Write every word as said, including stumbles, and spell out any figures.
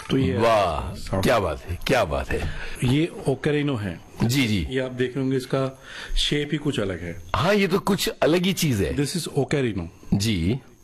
तो ये वाह, क्या बात है, क्या बात है। ये ओकेरिनो है। जी जी, ये आप देख रहे होंगे, इसका शेप ही कुछ अलग है। हाँ, ये तो कुछ अलग ही चीज है। This is ओकेरिनो। जी।